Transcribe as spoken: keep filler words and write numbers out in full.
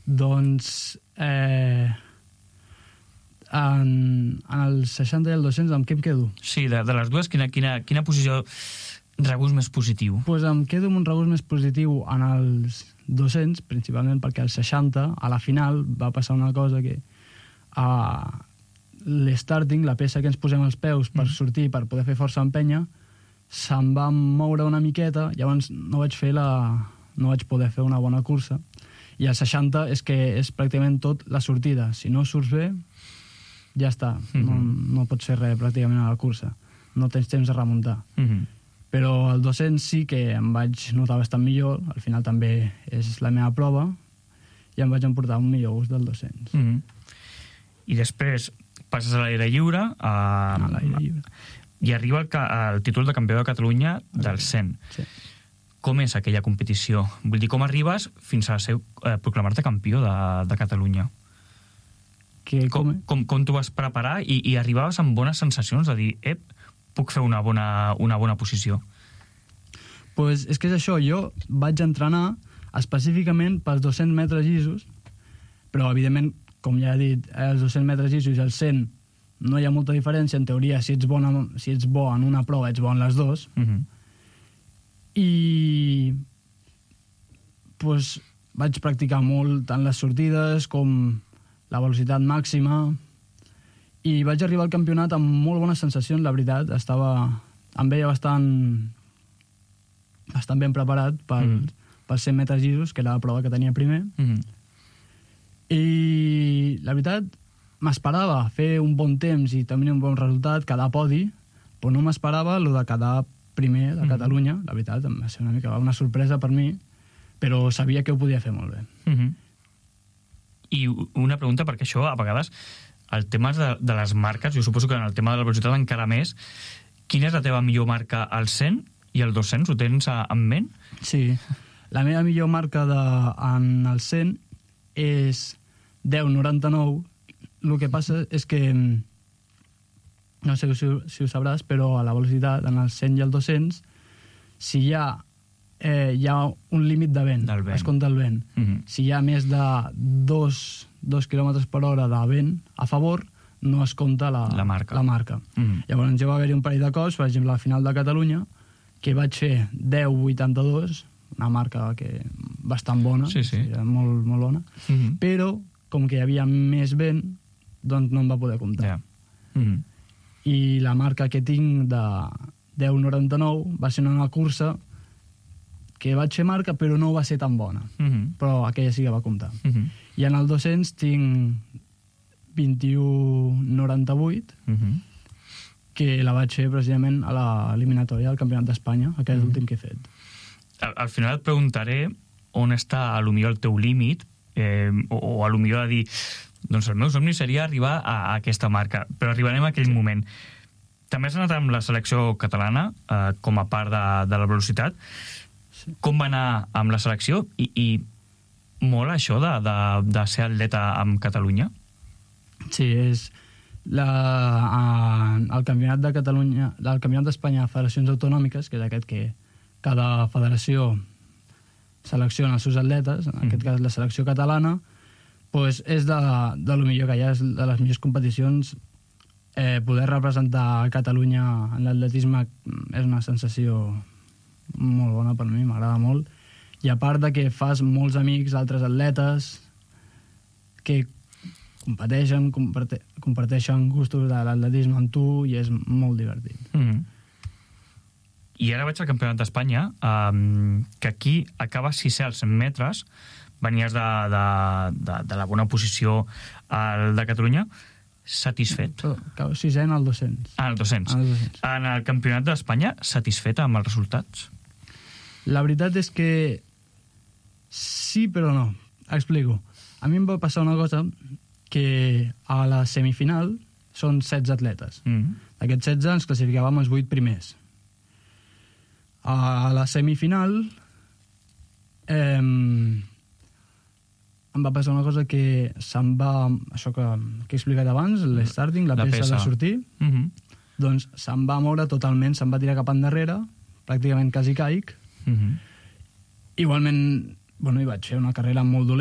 Doncs eh, en, en el seixanta i el dos-cents amb què em quedo? Sí, de, de les dues, quina, quina, quina posició regust més positiu? Doncs pues em quedo amb un regust més positiu en els dos-cents, principalment perquè al seixanta, a la final, va passar una cosa que a l'estarting, la peça que ens posem als peus per Mm. sortir, per poder fer força en penya, se'n va moure una miqueta, llavors no vaig fer la... no vaig poder fer una bona cursa. I el seixanta és que és pràcticament tot la sortida. Si no surts bé, ja està. Mm-hmm. No, no pots fer res pràcticament a la cursa. No tens temps de remuntar. Mm-hmm. Però el dos-cents sí que em vaig notar bastant millor. Al final també és la meva prova i em vaig emportar un millor gust del dos-cents. Mm-hmm. I després passes a l'aire lliure, a... A l'aire lliure. i arriba el, el títol de campió de Catalunya del cent. Sí. Com és aquella competició? Vull dir, com arribes fins a ser, eh, proclamar-te campió de, de Catalunya? Que, Com, com, com t'ho vas preparar i, i arribaves amb bones sensacions de dir, ep, puc fer una bona, una bona posició? Pues és que és això, jo vaig entrenar específicament pels dos-cents metres llisos, però evidentment, com ja he dit, els dos-cents metres llisos i els cent no hi ha molta diferència. En teoria, si ets, bona, si ets bo en una prova, ets bo en les dues. Mm-hmm. I pues, vaig practicar molt tant les sortides com la velocitat màxima i vaig arribar al campionat amb molt bones sensacions, la veritat. Estava, em veia bastant bastant ben preparat per, mm. pels cent metres llisos, que era la prova que tenia primer. Mm-hmm. I la veritat, m'esperava fer un bon temps i tenir un bon resultat, quedar a podi, però no m'esperava el de quedar primer de Catalunya. La veritat, em va ser una mica una sorpresa per mi, però sabia que ho podia fer molt bé. Mm-hmm. I una pregunta, perquè això, a vegades, el tema de, de les marques, jo suposo que en el tema de la velocitat encara més, quina és la teva millor marca al cent i al dos-cents? Ho tens a, en ment? Sí, la meva millor marca de, en el cent és deu noranta-nou. El que passa és que no sé si, si ho sabràs, però a la velocitat, en el cent i el dos-cents, si hi ha, eh, hi ha un límit de vent, Del vent. es compta el vent. Mm-hmm. Si hi ha més de dos, dos quilòmetres per hora de vent a favor, no es compta la, La marca. La marca. Mm-hmm. Llavors ja va haver-hi un parell de cops, per exemple, a la final de Catalunya, que vaig fer deu vuitanta-dos, una marca que bastant bona, Sí, sí. era molt, molt bona, Mm-hmm. però com que hi havia més vent, doncs no em va poder comptar. Ja. Mm-hmm. I la marca que tinc de deu noranta-nou va ser una cursa que vaig fer marca però no va ser tan bona, Mm-hmm. però aquella sí que va comptar. Mm-hmm. I en el dos-cents tinc vint-i-u noranta-vuit, Mm-hmm. que la vaig fer precisament a l'eliminatòria del Campionat d'Espanya, aquest Mm-hmm. últim que he fet. Al, al final et preguntaré on està a lo millor el teu límit, eh, o, o a lo millor a dir, doncs el meu somni seria arribar a, a aquesta marca, però arribarem a aquell sí. moment. També has anat amb la selecció catalana, eh, com a part de, de la velocitat. Sí. Com va anar amb la selecció? I, i mola això de, de, de ser atleta amb Catalunya? Sí, és la, a, el Campionat de Catalunya, el Campionat d'Espanya de Federacions Autonòmiques, que és aquest que cada federació selecciona els seus atletes, en aquest cas la selecció catalana, pues és de, de lo millor que hi ha, és de les millors competicions. Eh, poder representar Catalunya en l'atletisme és una sensació molt bona per mi, m'agrada molt. I a part de que fas molts amics, altres atletes, que competeixen, comparte comparteixen gustos de l'atletisme amb tu i és molt divertit. Mm-hmm. I ara vaig al Campionat d'Espanya, um, que aquí acabes sisè als cent metres, venies de, de, de, de la bona posició al de Catalunya, satisfet? Acabo sisè en el dos-cents. Ah, el dos-cents. En el dos-cents. En el Campionat d'Espanya, satisfet amb els resultats? La veritat és que sí, però no. Explico. A mi em va passar una cosa que a la semifinal són setze atletes. Mm. D'aquests setze ens classificàvem els vuit primers. A la semifinal eh, em va passar una cosa que se'm va... Això que, que he explicat abans, l'estarting, la, La peça, peça de sortir, Mm-hmm. doncs se'm va moure totalment, se'm va tirar cap endarrere, pràcticament quasi caic. Mm-hmm. Igualment, bueno, hi vaig fer una carrera molt dolenta,